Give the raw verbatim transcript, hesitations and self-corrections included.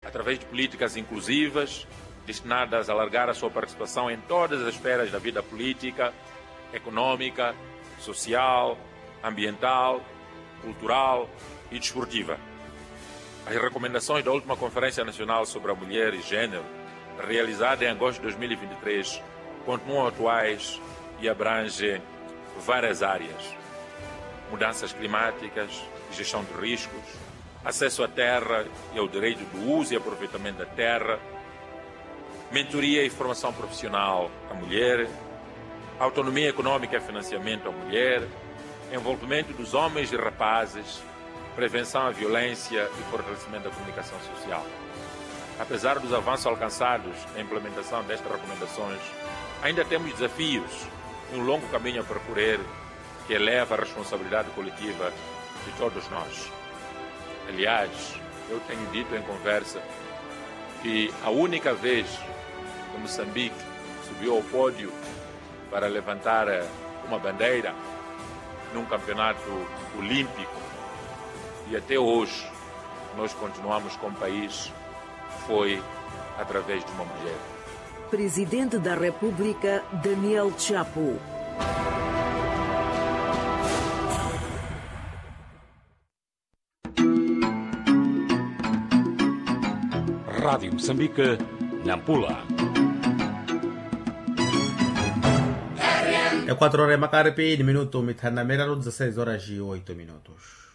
através de políticas inclusivas, destinadas a alargar a sua participação em todas as esferas da vida política, econômica, social, ambiental, cultural e desportiva. As recomendações da última Conferência Nacional sobre a Mulher e Gênero, realizada em agosto de dois mil e vinte e três, continuam atuais e abrangem várias áreas: mudanças climáticas, gestão de riscos, acesso à terra e ao direito do uso e aproveitamento da terra, mentoria e formação profissional à mulher, autonomia econômica e financiamento à mulher, envolvimento dos homens e rapazes, prevenção à violência e fortalecimento da comunicação social. Apesar dos avanços alcançados na implementação destas recomendações, ainda temos desafios e um longo caminho a percorrer que eleva a responsabilidade coletiva de todos nós. Aliás, eu tenho dito em conversa que a única vez que Moçambique subiu ao pódio para levantar uma bandeira num campeonato olímpico, e até hoje nós continuamos como país, foi através de uma mulher. Presidente da República, Daniel Chapo. Rádio Moçambique, Nampula. É quatro horas e macaripi, minuto, mitana, mera, dezesseis horas e oito minutos.